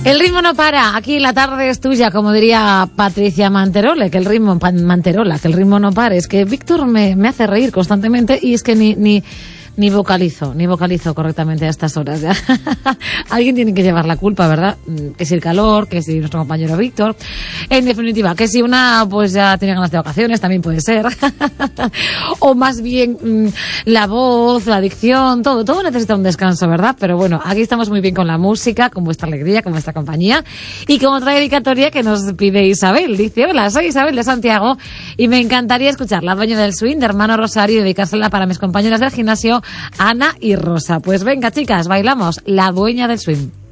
El ritmo no para, aquí la tarde es tuya, como diría Patricia Manterola, que el ritmo no para. Es que Víctor me hace reír constantemente y es que ni vocalizo correctamente a estas horas ya. Alguien tiene que llevar la culpa, ¿verdad? Que si el calor, que si nuestro compañero Víctor. En definitiva, que si una pues ya tiene ganas de vacaciones, también puede ser. O más bien la voz, la dicción, todo necesita un descanso, ¿verdad? Pero bueno, aquí estamos muy bien con la música, con vuestra alegría, con vuestra compañía y con otra dedicatoria que nos pide Isabel. Dice: hola, soy Isabel de Santiago y me encantaría escuchar La dueña del swing de Hermano Rosario y dedicársela para mis compañeras del gimnasio Ana y Rosa. Pues venga, chicas, bailamos La dueña del swing.